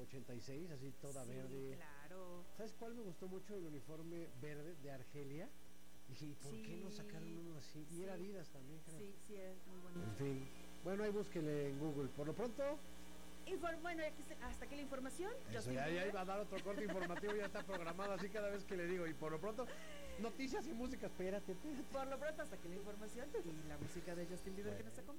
86, así toda verde. Claro. ¿Sabes cuál me gustó mucho? El uniforme verde de Argelia. Dije, ¿y por qué no sacaron uno así? Y era Adidas también, creo. Sí, es muy bonito. En fin. Bueno, ahí búsquenle en Google. Por lo pronto... Bueno, hasta aquí la información. Eso, ya iba a dar otro corte informativo, ya está programado así cada vez que le digo. Y por lo pronto, noticias y música. Espérate. Por lo pronto, hasta aquí la información y la música de Justin Bieber que nos acompaña.